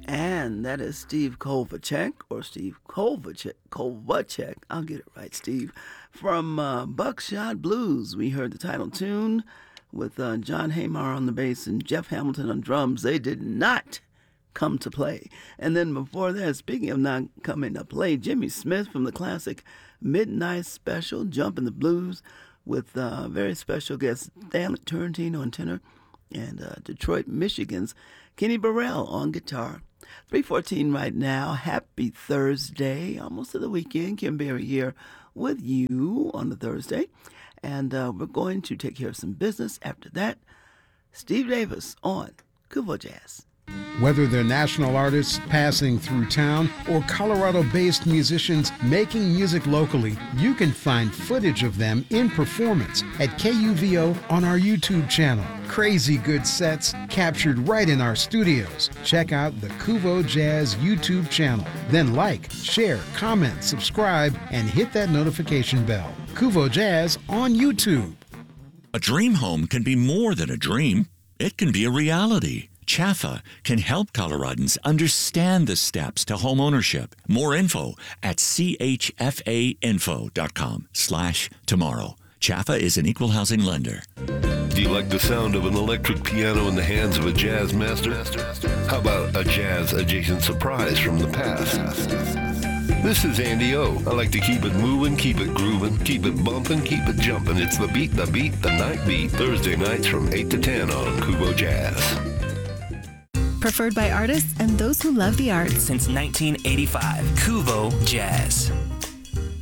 And that is Steve Kovacek, or Steve Kovacek. I'll get it right, Steve. From Buckshot Blues, we heard the title tune with John Haymar on the bass and Jeff Hamilton on drums. They did not come to play. And then before that, speaking of not coming to play, Jimmy Smith from the classic Midnight Special, Jumpin' the Blues, with very special guest Stanley Turrentine on tenor and Detroit, Michigan's Kenny Burrell on guitar. 3:14 right now. Happy Thursday, almost to the weekend. Kim Berry here with you on the Thursday. And we're going to take care of some business. After that, Steve Davis on Kuvo Jazz. Whether they're national artists passing through town or Colorado-based musicians making music locally, you can find footage of them in performance at KUVO on our YouTube channel. Crazy good sets captured right in our studios. Check out the Kuvo Jazz YouTube channel. Then like, share, comment, subscribe, and hit that notification bell. Kuvo Jazz on YouTube. A dream home can be more than a dream. It can be a reality. Chaffa can help Coloradans understand the steps to home ownership. More info at chfainfo.com/tomorrow. Chaffa is an equal housing lender. Do you like the sound of an electric piano in the hands of a jazz master? How about a jazz-adjacent surprise from the past? This is Andy O. I like to keep it moving, keep it grooving, keep it bumping, keep it jumping. It's the beat, the night beat. Thursday nights from 8 to 10 on Kuvo Jazz. Preferred by artists and those who love the arts. Since 1985, Kuvo Jazz.